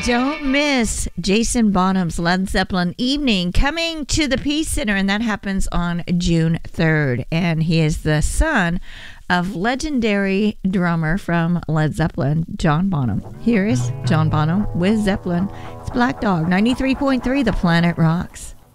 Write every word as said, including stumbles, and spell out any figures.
Don't miss Jason Bonham's Led Zeppelin Evening coming to the Peace Center, and that happens on June third. And he is the son of legendary drummer from Led Zeppelin, John Bonham. Here is John Bonham with Zeppelin. It's Black Dog, ninety-three point three, The Planet Rocks.